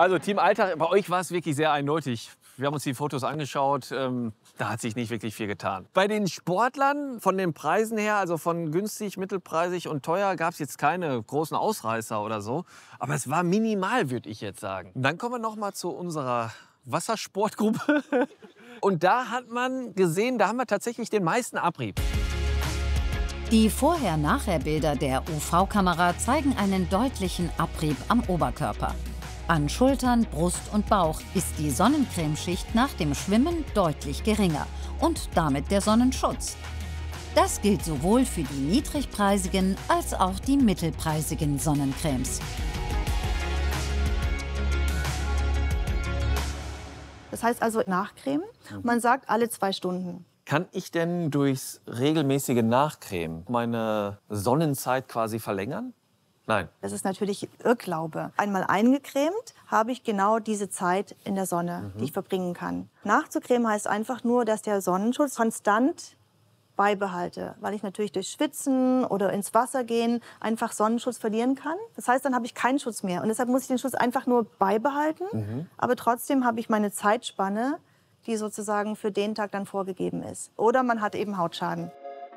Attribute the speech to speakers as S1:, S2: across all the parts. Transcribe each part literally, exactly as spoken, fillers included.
S1: Also Team Alltag, bei euch war es wirklich sehr eindeutig. Wir haben uns die Fotos angeschaut, ähm, da hat sich nicht wirklich viel getan. Bei den Sportlern von den Preisen her, also von günstig, mittelpreisig und teuer, gab es jetzt keine großen Ausreißer oder so. Aber es war minimal, würde ich jetzt sagen. Und dann kommen wir noch mal zu unserer Wassersportgruppe. Und da hat man gesehen, da haben wir tatsächlich den meisten Abrieb.
S2: Die Vorher-Nachher-Bilder der U V-Kamera zeigen einen deutlichen Abrieb am Oberkörper. An Schultern, Brust und Bauch ist die Sonnencremeschicht nach dem Schwimmen deutlich geringer und damit der Sonnenschutz. Das gilt sowohl für die niedrigpreisigen als auch die mittelpreisigen Sonnencremes.
S3: Das heißt also nachcremen. Man sagt alle zwei Stunden.
S1: Kann ich denn durchs regelmäßige Nachcremen meine Sonnenzeit quasi verlängern? Nein.
S3: Das ist natürlich Irrglaube. Einmal eingecremt habe ich genau diese Zeit in der Sonne, mhm. die ich verbringen kann. Nachzucremen heißt einfach nur, dass der Sonnenschutz konstant beibehalte, weil ich natürlich durch Schwitzen oder ins Wasser gehen einfach Sonnenschutz verlieren kann. Das heißt, dann habe ich keinen Schutz mehr. Und deshalb muss ich den Schutz einfach nur beibehalten. Mhm. Aber trotzdem habe ich meine Zeitspanne, die sozusagen für den Tag dann vorgegeben ist. Oder man hat eben Hautschaden.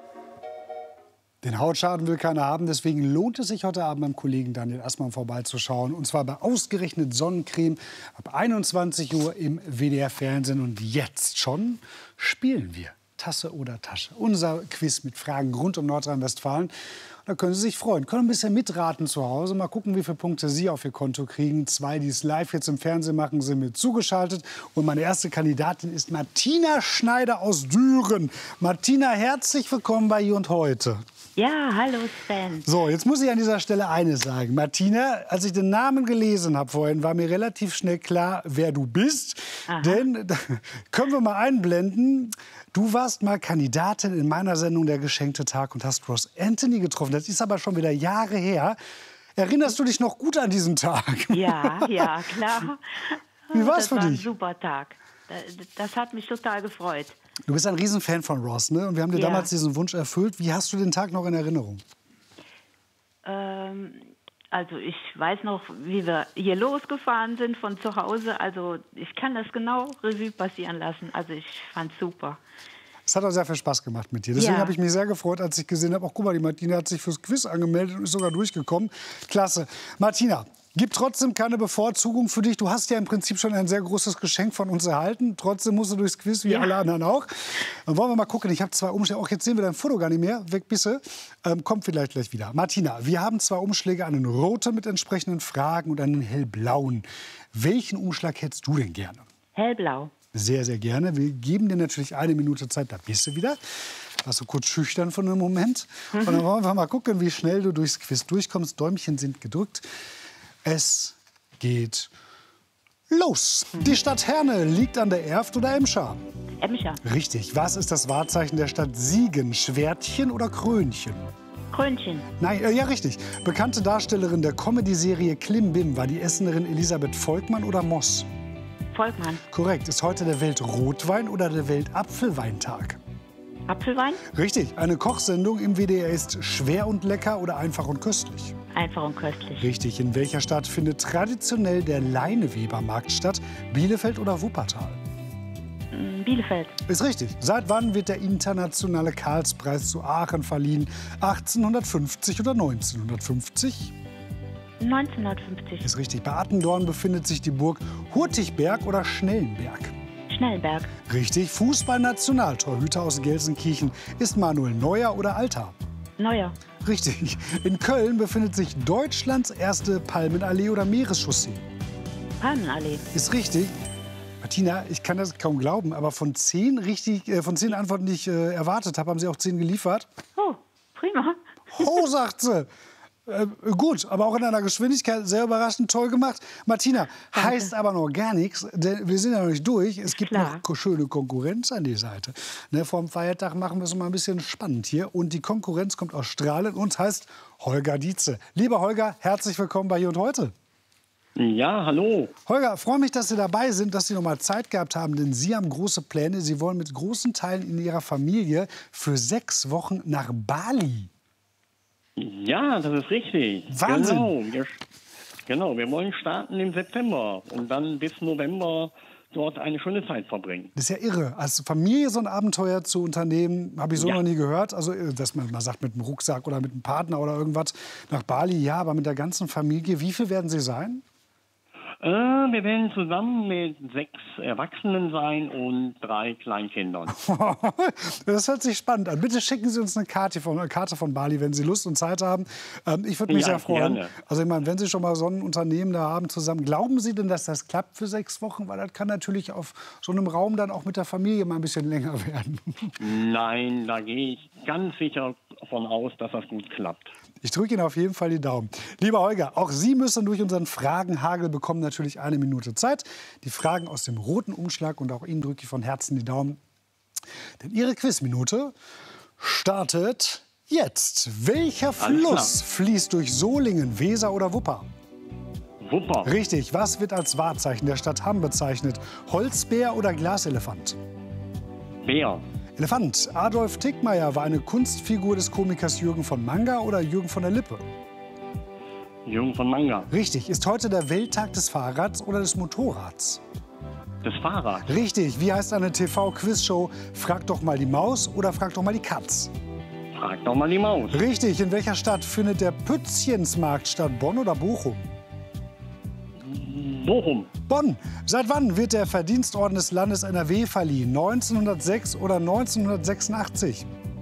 S4: Den Hautschaden will keiner haben, deswegen lohnt es sich heute Abend beim Kollegen Daniel Assmann vorbeizuschauen. Und zwar bei ausgerechnet Sonnencreme ab einundzwanzig Uhr im W D R-Fernsehen. Und jetzt schon spielen wir Tasse oder Tasche. Unser Quiz mit Fragen rund um Nordrhein-Westfalen. Da können Sie sich freuen. Können ein bisschen mitraten zu Hause. Mal gucken, wie viele Punkte Sie auf Ihr Konto kriegen. Zwei, die es live jetzt im Fernsehen machen, sind mit zugeschaltet. Und meine erste Kandidatin ist Martina Schneider aus Düren. Martina, herzlich willkommen bei Hier und Heute.
S5: Ja, hallo Sven.
S4: So, jetzt muss ich an dieser Stelle eines sagen. Martina, als ich den Namen gelesen habe vorhin, war mir relativ schnell klar, wer du bist. Aha. Denn, können wir mal einblenden, du warst mal Kandidatin in meiner Sendung Der geschenkte Tag und hast Ross Anthony getroffen. Das ist aber schon wieder Jahre her. Erinnerst du dich noch gut an diesen Tag?
S5: Ja, ja, klar.
S4: Wie war es für dich?
S5: Das war ein super Tag. Das hat mich total gefreut.
S4: Du bist ein Riesenfan von Ross, ne? Und wir haben dir
S5: ja.
S4: damals diesen Wunsch erfüllt. Wie hast du den Tag noch in Erinnerung?
S5: Ähm, also ich weiß noch, wie wir hier losgefahren sind von zu Hause. Also ich kann das genau Revue passieren lassen. Also ich fand's super.
S4: Es hat auch sehr viel Spaß gemacht mit dir. Deswegen
S5: ja.
S4: habe ich mich sehr gefreut, als ich gesehen habe, ach guck mal, die Martina hat sich fürs Quiz angemeldet und ist sogar durchgekommen. Klasse. Martina, gibt trotzdem keine Bevorzugung für dich. Du hast ja im Prinzip schon ein sehr großes Geschenk von uns erhalten. Trotzdem musst du durchs Quiz, wie ja. alle anderen auch. Dann wollen wir mal gucken. Ich habe zwei Umschläge. Auch jetzt sehen wir dein Foto gar nicht mehr. Weg bist du. Ähm, kommt vielleicht gleich wieder. Martina, wir haben zwei Umschläge. Einen roten mit entsprechenden Fragen und einen hellblauen. Welchen Umschlag hättest du denn gerne?
S5: Hellblau.
S4: Sehr, sehr gerne. Wir geben dir natürlich eine Minute Zeit. Da bist du wieder. Warst du kurz schüchtern von einem Moment. Und dann wollen wir mal gucken, wie schnell du durchs Quiz durchkommst. Däumchen sind gedrückt. Es geht los. Die Stadt Herne liegt an der Erft oder Emscher?
S5: Emscher.
S4: Richtig. Was ist das Wahrzeichen der Stadt Siegen? Schwertchen oder Krönchen?
S5: Krönchen.
S4: Nein, äh, ja richtig. Bekannte Darstellerin der Comedy-Serie Klimbim war die Essenerin Elisabeth Volkmann oder Moss?
S5: Volkmann.
S4: Korrekt. Ist heute der Weltrotwein- oder der Weltapfelweintag?
S5: Apfelwein?
S4: Richtig. Eine Kochsendung im W D R ist schwer und lecker oder einfach und köstlich?
S5: Einfach und köstlich.
S4: Richtig. In welcher Stadt findet traditionell der Leinewebermarkt statt? Bielefeld oder Wuppertal?
S5: Bielefeld.
S4: Ist richtig. Seit wann wird der internationale Karlspreis zu Aachen verliehen? achtzehnhundertfünfzig oder neunzehnhundertfünfzig?
S5: neunzehnhundertfünfzig.
S4: Ist richtig. Bei Attendorn befindet sich die Burg Hurtigberg oder Schnellenberg?
S5: Schnellenberg.
S4: Richtig. Fußball-Nationaltorhüter aus Gelsenkirchen ist Manuel Neuer oder Alter?
S5: Neuer.
S4: Richtig. In Köln befindet sich Deutschlands erste Palmenallee oder Meereschaussee?
S5: Palmenallee.
S4: Ist richtig. Martina, ich kann das kaum glauben, aber von zehn, richtig, äh, von zehn Antworten, die ich äh, erwartet habe, haben Sie auch zehn geliefert.
S5: Oh, prima.
S4: Oh, sagt sie. Äh, gut, aber auch in einer Geschwindigkeit sehr überraschend toll gemacht. Martina,
S5: Danke.
S4: Heißt aber noch gar nichts, denn wir sind ja noch nicht durch. Es gibt
S5: Klar.
S4: noch schöne Konkurrenz an die Seite. Ne, vorm Feiertag machen wir es mal ein bisschen spannend hier. Und die Konkurrenz kommt aus Strahlen und heißt Holger Dietze. Lieber Holger, herzlich willkommen bei Hier und Heute.
S6: Ja, hallo.
S4: Holger, freue mich, dass Sie dabei sind, dass Sie noch mal Zeit gehabt haben, denn Sie haben große Pläne. Sie wollen mit großen Teilen in Ihrer Familie für sechs Wochen nach Bali.
S6: Ja, das ist richtig.
S4: Wahnsinn.
S6: Genau. Wir, Genau, wir wollen starten im September und dann bis November dort eine schöne Zeit verbringen.
S4: Das ist ja irre. Als Familie so ein Abenteuer zu unternehmen, habe ich so
S6: Ja.
S4: noch nie gehört. Also, dass man mal sagt, mit einem Rucksack oder mit einem Partner oder irgendwas nach Bali, ja, aber mit der ganzen Familie. Wie viel werden Sie sein?
S6: Äh, wir werden zusammen mit sechs Erwachsenen sein und drei Kleinkindern.
S4: Das hört sich spannend an. Bitte schicken Sie uns eine Karte von, eine Karte von Bali, wenn Sie Lust und Zeit haben. Ähm, ich würde mich
S6: Ja,
S4: sehr freuen.
S6: gerne.
S4: Also ich meine, wenn Sie schon mal so ein Unternehmen da haben zusammen, glauben Sie denn, dass das klappt für sechs Wochen? Weil das kann natürlich auf so einem Raum dann auch mit der Familie mal ein bisschen länger werden.
S6: Nein, da gehe ich ganz sicher davon aus, dass das gut klappt.
S4: Ich drücke Ihnen auf jeden Fall die Daumen. Lieber Holger, auch Sie müssen durch unseren Fragenhagel bekommen natürlich eine Minute Zeit. Die Fragen aus dem roten Umschlag und auch Ihnen drücke ich von Herzen die Daumen. Denn Ihre Quizminute startet jetzt. Welcher
S6: Alles klar.
S4: Fluss fließt durch Solingen, Weser oder Wupper?
S6: Super.
S4: Richtig. Was wird als Wahrzeichen der Stadt Hamm bezeichnet? Holzbär oder Glaselefant?
S6: Bär.
S4: Elefant. Adolf Tickmeyer war eine Kunstfigur des Komikers Jürgen von Manga oder Jürgen von der Lippe?
S6: Jürgen von Manga.
S4: Richtig. Ist heute der Welttag des Fahrrads oder des Motorrads?
S6: Das Fahrrad.
S4: Richtig. Wie heißt eine T V-Quizshow? Frag doch mal die Maus oder frag doch mal die Katz?
S6: Frag doch mal die Maus.
S4: Richtig. In welcher Stadt findet der Pützchensmarkt statt? Bonn oder Bochum?
S6: Bochum.
S4: Bonn. Seit wann wird der Verdienstorden des Landes N R W verliehen? neunzehnhundertsechs oder neunzehnhundertsechsundachtzig?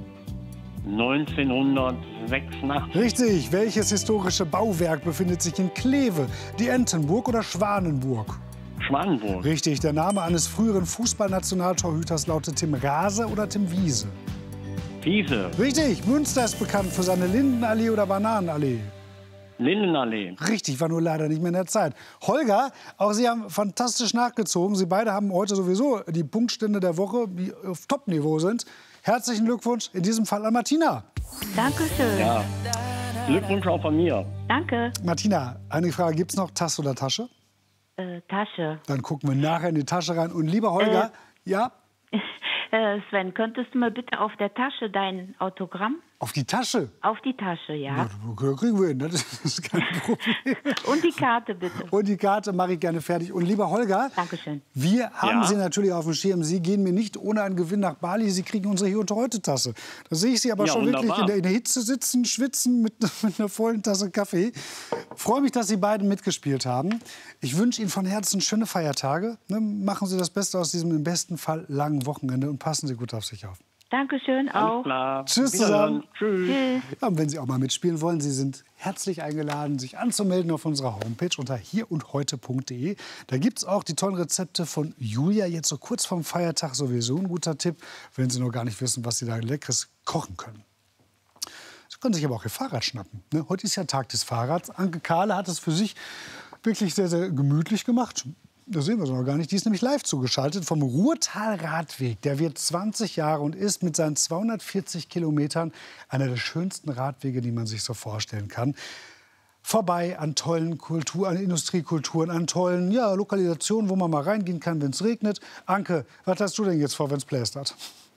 S6: neunzehnhundertsechsundachtzig.
S4: Richtig. Welches historische Bauwerk befindet sich in Kleve? Die Entenburg oder Schwanenburg?
S6: Schwanenburg.
S4: Richtig. Der Name eines früheren Fußballnationaltorhüters lautet Tim Rase oder Tim Wiese?
S6: Wiese.
S4: Richtig. Münster ist bekannt für seine Lindenallee oder Bananenallee?
S6: Lindenallee.
S4: Richtig, war nur leider nicht mehr in der Zeit. Holger, auch Sie haben fantastisch nachgezogen. Sie beide haben heute sowieso die Punktstände der Woche, die auf Top-Niveau sind. Herzlichen Glückwunsch, in diesem Fall an Martina.
S5: Dankeschön.
S6: Ja. Glückwunsch auch von mir.
S5: Danke.
S4: Martina, eine Frage, gibt es noch Tasse oder Tasche?
S5: Äh, Tasche.
S4: Dann gucken wir nachher in die Tasche rein. Und lieber Holger, ja,
S5: Äh, Sven, könntest du mir bitte auf der Tasche dein Autogramm?
S4: auf die Tasche.
S5: Auf die Tasche, ja.
S4: Ja, kriegen wir hin, das ist kein Problem.
S5: Und die Karte bitte.
S4: Und die Karte mache ich gerne fertig. Und lieber Holger,
S5: Dankeschön.
S4: wir haben
S6: Ja.
S4: Sie natürlich auf dem Schirm. Sie gehen mir nicht ohne einen Gewinn nach Bali. Sie kriegen unsere Hier und Heute Tasse. Da sehe ich Sie aber
S6: Ja,
S4: schon wirklich
S6: wunderbar.
S4: in der, in der Hitze sitzen, schwitzen mit, mit einer vollen Tasse Kaffee. Freue mich, dass Sie beiden mitgespielt haben. Ich wünsche Ihnen von Herzen schöne Feiertage. Ne? Machen Sie das Beste aus diesem im besten Fall langen Wochenende und passen Sie gut auf sich auf.
S5: Dankeschön
S6: Alles
S5: auch.
S6: klar.
S4: Tschüss
S6: Wiederhören.
S4: zusammen.
S6: Tschüss.
S4: Ja, und wenn Sie auch mal mitspielen wollen, Sie sind herzlich eingeladen, sich anzumelden auf unserer Homepage unter hierundheute punkt de. Da gibt es auch die tollen Rezepte von Julia. Jetzt so kurz vorm Feiertag sowieso ein guter Tipp, wenn Sie noch gar nicht wissen, was Sie da Leckeres kochen können. Sie können sich aber auch Ihr Fahrrad schnappen. Ne? Heute ist ja Tag des Fahrrads. Anke Kahle hat es für sich wirklich sehr, sehr gemütlich gemacht. Das sehen wir so noch gar nicht. Die ist nämlich live zugeschaltet vom Ruhrtal-Radweg. Der wird zwanzig Jahre und ist mit seinen zweihundertvierzig Kilometern einer der schönsten Radwege, die man sich so vorstellen kann. Vorbei an tollen Kultur, an Industriekulturen, an tollen ja, Lokalisationen, wo man mal reingehen kann, wenn es regnet. Anke, was hast du denn jetzt vor, wenn es plästert?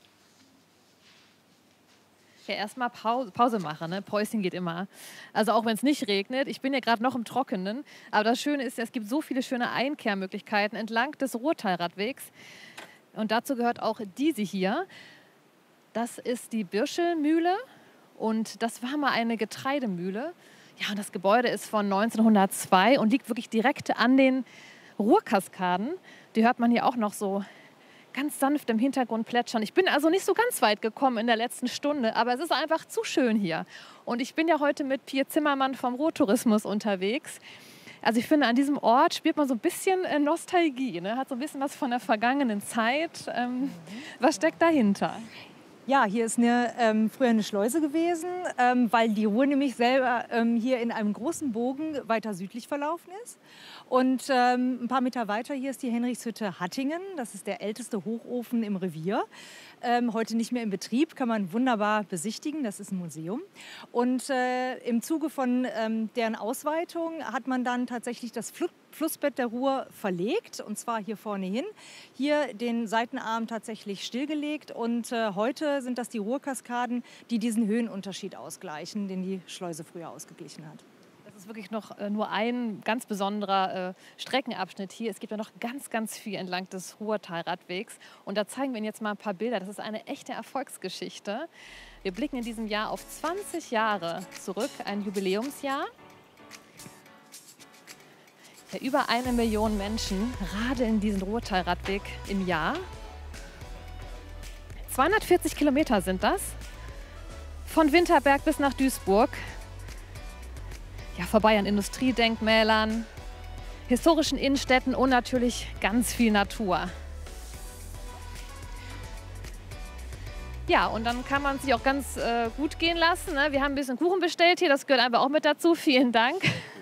S7: Ja, erstmal Pause, Pause machen, ne? Päuschen geht immer. Also auch wenn es nicht regnet. Ich bin ja gerade noch im Trockenen. Aber das Schöne ist, es gibt so viele schöne Einkehrmöglichkeiten entlang des Ruhrtalradwegs. Und dazu gehört auch diese hier. Das ist die Birschelmühle und das war mal eine Getreidemühle. Ja, und das Gebäude ist von neunzehnhundertzwei und liegt wirklich direkt an den Ruhrkaskaden. Die hört man hier auch noch so ganz sanft im Hintergrund plätschern. Ich bin also nicht so ganz weit gekommen in der letzten Stunde, aber es ist einfach zu schön hier. Und ich bin ja heute mit Pia Zimmermann vom Ruhrtourismus unterwegs. Also ich finde, an diesem Ort spürt man so ein bisschen äh, Nostalgie, ne? Hat so ein bisschen was von der vergangenen Zeit. Ähm, was steckt dahinter?
S8: Ja, hier ist eine, ähm, früher eine Schleuse gewesen, ähm, weil die Ruhr nämlich selber ähm, hier in einem großen Bogen weiter südlich verlaufen ist. Und ähm, ein paar Meter weiter hier ist die Henrichshütte Hattingen. Das ist der älteste Hochofen im Revier. Ähm, heute nicht mehr in Betrieb, kann man wunderbar besichtigen. Das ist ein Museum. Und äh, im Zuge von ähm, deren Ausweitung hat man dann tatsächlich das Fl Flussbett der Ruhr verlegt. Und zwar hier vorne hin. Hier den Seitenarm tatsächlich stillgelegt. Und äh, heute sind das die Ruhrkaskaden, die diesen Höhenunterschied ausgleichen, den die Schleuse früher ausgeglichen hat.
S7: Das ist wirklich noch äh, nur ein ganz besonderer äh, Streckenabschnitt hier. Es gibt ja noch ganz, ganz viel entlang des Ruhrtalradwegs. Und da zeigen wir Ihnen jetzt mal ein paar Bilder. Das ist eine echte Erfolgsgeschichte. Wir blicken in diesem Jahr auf zwanzig Jahre zurück, ein Jubiläumsjahr. Ja, über eine Million Menschen radeln diesen Ruhrtalradweg im Jahr. zweihundertvierzig Kilometer sind das. Von Winterberg bis nach Duisburg. Ja, vorbei an Industriedenkmälern, historischen Innenstädten und natürlich ganz viel Natur. Ja, und dann kann man es sich auch ganz äh, gut gehen lassen. Ne? Wir haben ein bisschen Kuchen bestellt hier, das gehört einfach auch mit dazu. Vielen Dank.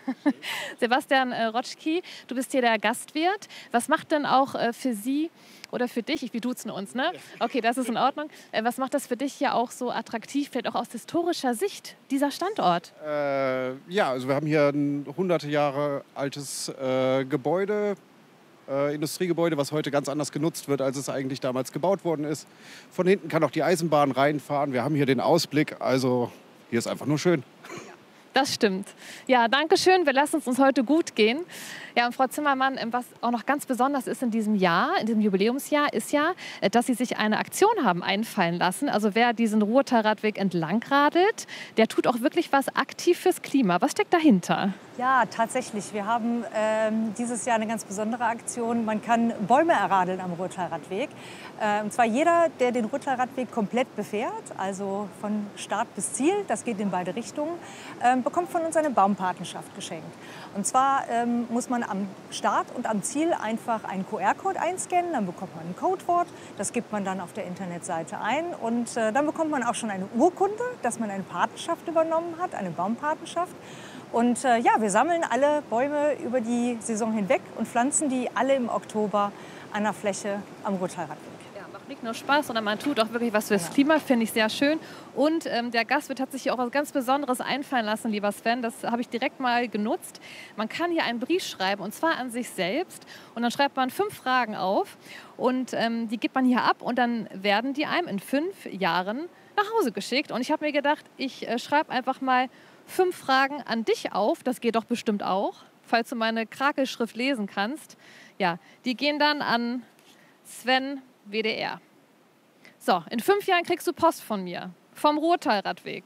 S7: Sebastian äh, Rotschki, du bist hier der Gastwirt. Was macht denn auch äh, für Sie oder für dich, wir duzen uns, ne? Okay, das ist in Ordnung. Äh, was macht das für dich hier auch so attraktiv, vielleicht auch aus historischer Sicht, dieser Standort?
S9: Äh, ja, also wir haben hier ein hunderte Jahre altes äh, Gebäude, äh, Industriegebäude, was heute ganz anders genutzt wird, als es eigentlich damals gebaut worden ist. Von hinten kann auch die Eisenbahn reinfahren. Wir haben hier den Ausblick, also hier ist einfach nur schön.
S7: Das stimmt. Ja, danke schön. Wir lassen es uns heute gut gehen. Ja, und Frau Zimmermann, was auch noch ganz besonders ist in diesem Jahr, in diesem Jubiläumsjahr, ist ja, dass Sie sich eine Aktion haben einfallen lassen. Also wer diesen Ruhrtalradweg entlang radelt, der tut auch wirklich was aktiv fürs Klima. Was steckt dahinter?
S8: Ja, tatsächlich. Wir haben ähm, dieses Jahr eine ganz besondere Aktion. Man kann Bäume erradeln am Ruhrtalradweg. Äh, und zwar jeder, der den Ruhrtalradweg komplett befährt, also von Start bis Ziel, das geht in beide Richtungen, äh, bekommt von uns eine Baumpatenschaft geschenkt. Und zwar ähm, muss man am Start und am Ziel einfach einen Q R-Code einscannen, dann bekommt man ein Codewort, das gibt man dann auf der Internetseite ein und äh, dann bekommt man auch schon eine Urkunde, dass man eine Patenschaft übernommen hat, eine Baumpatenschaft. Und äh, ja, wir sammeln alle Bäume über die Saison hinweg und pflanzen die alle im Oktober an der Fläche am Ruhrtalradweg.
S7: Nicht nur Spaß, sondern man tut auch wirklich was fürs Klima, finde ich sehr schön. Und ähm, der Gastwirt hat sich hier auch was ganz Besonderes einfallen lassen, lieber Sven. Das habe ich direkt mal genutzt. Man kann hier einen Brief schreiben, und zwar an sich selbst. Und dann schreibt man fünf Fragen auf und ähm, die gibt man hier ab. Und dann werden die einem in fünf Jahren nach Hause geschickt. Und ich habe mir gedacht, ich äh, schreibe einfach mal fünf Fragen an dich auf. Das geht doch bestimmt auch, falls du meine Krakelschrift lesen kannst. Ja, die gehen dann an Sven W D R. So, in fünf Jahren kriegst du Post von mir, vom Ruhrtalradweg.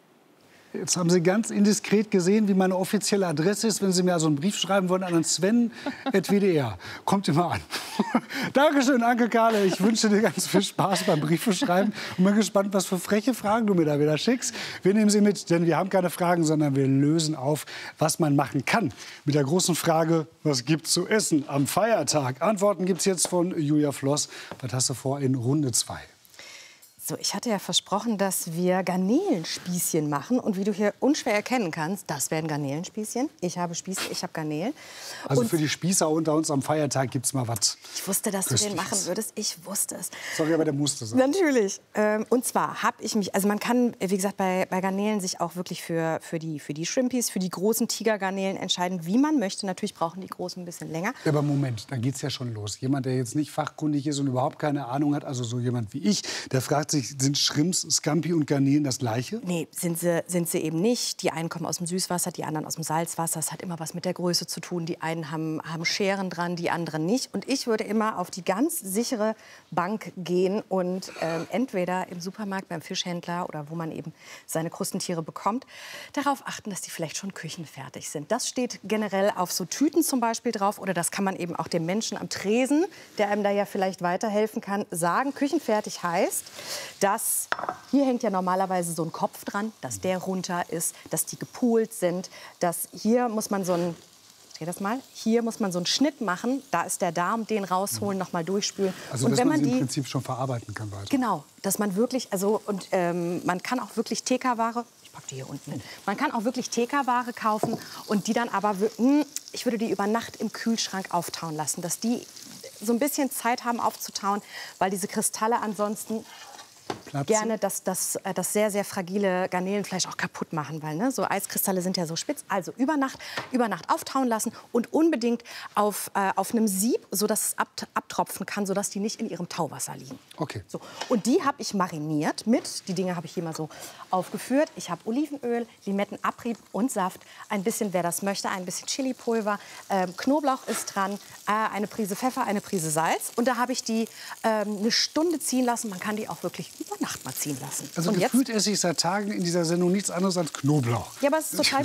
S4: Jetzt haben Sie ganz indiskret gesehen, wie meine offizielle Adresse ist, wenn Sie mir also einen Brief schreiben wollen an Sven at W D R. Kommt immer an. Dankeschön, Anke Kahle. Ich wünsche dir ganz viel Spaß beim Briefeschreiben und bin gespannt, was für freche Fragen du mir da wieder schickst. Wir nehmen sie mit, denn wir haben keine Fragen, sondern wir lösen auf, was man machen kann. Mit der großen Frage, was gibt's zu essen am Feiertag? Antworten gibt's jetzt von Julia Floss. Was hast du vor in Runde zwei?
S10: So, ich hatte ja versprochen, dass wir Garnelenspießchen machen. Und wie du hier unschwer erkennen kannst, das werden Garnelenspießchen. Ich habe Spieße, ich habe Garnelen.
S4: Also
S10: und
S4: für die Spießer unter uns am Feiertag gibt es mal was.
S10: Ich wusste, dass du den machen würdest. Ich wusste es.
S4: Sorry, aber der musste sein.
S10: Natürlich. Ähm, und zwar habe ich mich, also man kann, wie gesagt, bei, bei Garnelen sich auch wirklich für, für, die, für die Shrimpies, für die großen Tigergarnelen entscheiden, wie man möchte. Natürlich brauchen die großen ein bisschen länger.
S4: Ja, aber Moment, da geht es ja schon los. Jemand, der jetzt nicht fachkundig ist und überhaupt keine Ahnung hat, also so jemand wie ich, der fragt sich, sind Shrimps, Scampi und Garnelen das Gleiche?
S10: Nee, sind sie, sind sie eben nicht. Die einen kommen aus dem Süßwasser, die anderen aus dem Salzwasser. Es hat immer was mit der Größe zu tun. Die einen haben, haben Scheren dran, die anderen nicht. Und ich würde immer auf die ganz sichere Bank gehen und äh, entweder im Supermarkt beim Fischhändler oder wo man eben seine Krustentiere bekommt, darauf achten, dass die vielleicht schon küchenfertig sind. Das steht generell auf so Tüten zum Beispiel drauf. Oder das kann man eben auch dem Menschen am Tresen, der einem da ja vielleicht weiterhelfen kann, sagen. Küchenfertig heißt, dass hier hängt ja normalerweise so ein Kopf dran, dass der runter ist, dass die gepoolt sind, dass hier muss man so ein, ich drehe das mal, hier muss man so einen Schnitt machen, da ist der Darm, den rausholen, noch mal durchspülen.
S4: Also
S10: und
S4: dass
S10: wenn
S4: man
S10: man
S4: sie
S10: die
S4: im Prinzip schon verarbeiten kann weiter.
S10: Genau, dass man wirklich, also und ähm, man kann auch wirklich T K-Ware, ich packe die hier unten hin, man kann auch wirklich T K-Ware kaufen und die dann aber, hm, ich würde die über Nacht im Kühlschrank auftauen lassen, dass die so ein bisschen Zeit haben aufzutauen, weil diese Kristalle ansonsten
S4: Platz.
S10: gerne das, das, äh, das sehr, sehr fragile Garnelenfleisch auch kaputt machen, weil ne, so Eiskristalle sind ja so spitz. Also über Nacht, über Nacht auftauen lassen und unbedingt auf, äh, auf einem Sieb, sodass es ab, abtropfen kann, sodass die nicht in ihrem Tauwasser liegen.
S4: Okay.
S10: So. Und die habe ich mariniert mit, die Dinge habe ich hier mal so aufgeführt. Ich habe Olivenöl, Limettenabrieb und Saft, ein bisschen, wer das möchte, ein bisschen Chilipulver, ähm, Knoblauch ist dran, äh, eine Prise Pfeffer, eine Prise Salz. Und da habe ich die ähm, eine Stunde ziehen lassen. Man kann die auch wirklich über Nacht mal ziehen lassen.
S4: Also
S10: und
S4: gefühlt
S10: jetzt,
S4: esse ich seit Tagen in dieser Sendung nichts anderes als Knoblauch.
S10: ja, aber es ist total